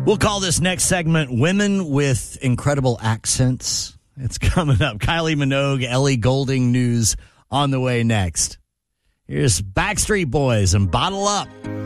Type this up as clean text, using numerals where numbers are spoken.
We'll call this next segment Women with Incredible Accents. It's coming up. Kylie Minogue, Ellie Goulding news on the way next. Here's Backstreet Boys and Bottle Up.